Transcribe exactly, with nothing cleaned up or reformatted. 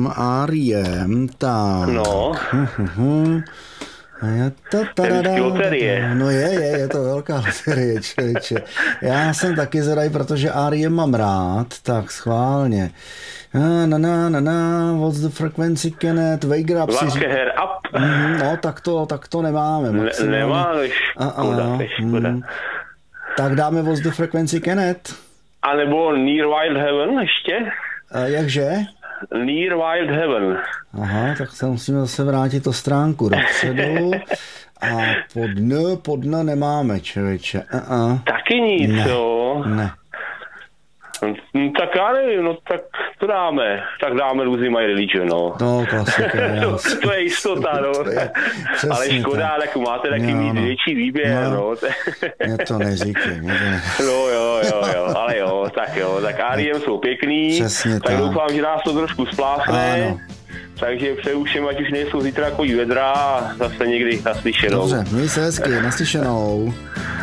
R E M, tak. No. Je to vždycky loterie. No je, je, je to velká loterie, člověče. Já jsem taky zvedavý, protože R E M mám rád, tak schválně. Na, na, na, na, na, what's the frequency, Kenneth? Wake up. Wake her up. Mm, no, tak to, tak to nemáme. Ne, nemáme, škoda, škoda. Mm. Tak dáme what's the frequency, Kenneth? A nebo Near Wild Heaven ještě? A jakže? Near Wild Heaven. Aha, tak se musíme zase vrátit o stránku dopředu. A pod N, pod N nemáme, člověče. Uh-uh. Taky nic, ne, jo. Ne. No, tak já nevím, no tak to dáme. Tak dáme Losing My Religion, no. No, klasika, to, to je jistota, no. To je, ale škoda, tak máte taky mít no. větší výběr, no. no. Mě to neříkej. Mě to ne... No jo, jo, jo, ale jo, tak jo, tak R E M jsou pěkný. Přesně tak. Tak doufám, že nás to trošku spláchne. Ano. Takže přeju všem, ať už nejsou zítra takový vedra a zase někdy naslyšenou. Dobře, měj se hezky, naslyšenou.